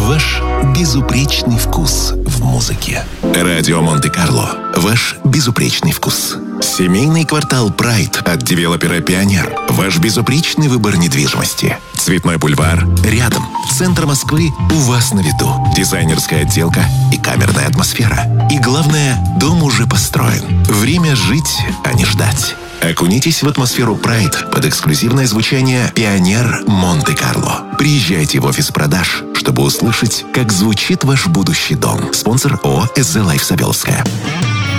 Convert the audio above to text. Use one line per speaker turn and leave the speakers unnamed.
Ваш безупречный вкус в музыке. Радио Монте-Карло. Ваш безупречный вкус. Семейный квартал Прайд от девелопера Пионер. Ваш безупречный выбор недвижимости. Цветной бульвар рядом. Центр Москвы у вас на виду. Дизайнерская отделка и камерная атмосфера. И главное, дом уже построен. Время жить, а не ждать. Окунитесь в атмосферу Pride под эксклюзивное звучание «Пионер Монте-Карло». Приезжайте в офис продаж, чтобы услышать, как звучит ваш будущий дом. Спонсор ООО «СЗ Лайф Савеловская».